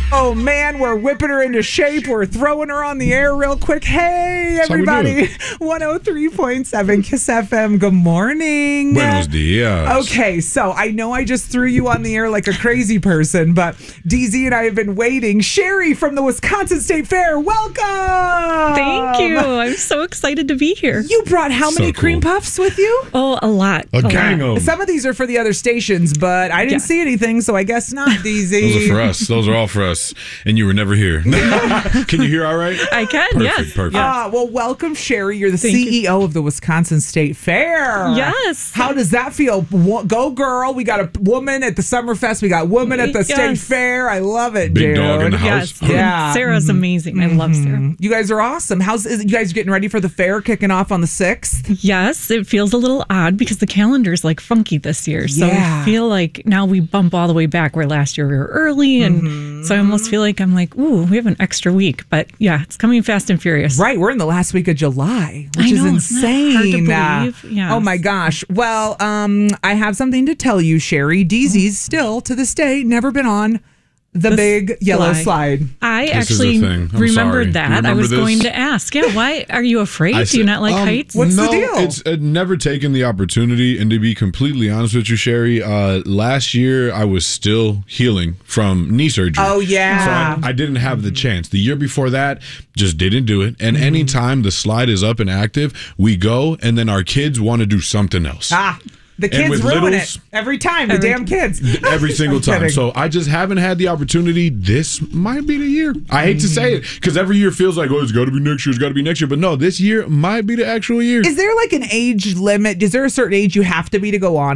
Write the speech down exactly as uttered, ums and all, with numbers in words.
Oh, man, we're whipping her into shape. We're throwing her on the air real quick. Hey, everybody. one oh three point seven Kiss F M. Good morning. Buenos dias. Okay, so I know I just threw you on the air like a crazy person, but D Z and I have been waiting. Sherry from the Wisconsin State Fair, welcome. Thank you. I'm so excited to be here. You brought how So many cool. cream puffs with you? Oh, a lot. A gang lot. of them. Some of these are for the other stations, but I didn't Yeah. see anything, so I guess not, D Z. Those are for us. Those are all for us. And you were never here. Can you hear all right? I can, Perfect, yes. perfect. Yes. Ah, well, welcome, Sherry. You're the Thank C E O of the Wisconsin State Fair. Yes. How does that feel? Wo- Go, girl. We got a woman at the Summerfest. We got woman at the Yes. State Fair. I love it, Big dude. dog in the Yes. house. Yeah. Sarah's amazing. I love Sarah. You guys are awesome. How's is, you guys getting ready for the fair kicking off on the sixth? Yes, it feels a little odd because the calendar's like funky this year. So Yeah. I feel like now we bump all the way back where last year we were early. And so I almost feel like I'm like, ooh, we have an extra week. But yeah, it's coming fast and furious. Right, we're in the last week of July, which I is know, isn't that insane. hard to Uh, believe? Yes. Oh my gosh. Well, um, I have something to tell you, Sherry. D Z's still to this day never been on the, The big yellow slide. slide. I This is actually a thing. I'm remembered sorry. that. You I remember was this? going to ask. Yeah, why are you afraid? I Do you said- not like um, heights? What's the no, deal? It's uh, never taken the opportunity. And to be completely honest with you, Sherry, uh, last year I was still healing from knee surgery. Oh, yeah. So I, I didn't have the chance. The year before that, just didn't do it. And anytime the slide is up and active, we go, and then our kids want to do something else. Ah, the And kids with ruin littles- it every time. The Every- damn kids. Every single I'm time. kidding. So I just haven't had the opportunity. This might be the year. I hate to say it because every year feels like, oh, it's got to be next year. It's got to be next year. But no, this year might be the actual year. Is there like an age limit? Is there a certain age you have to be to go on?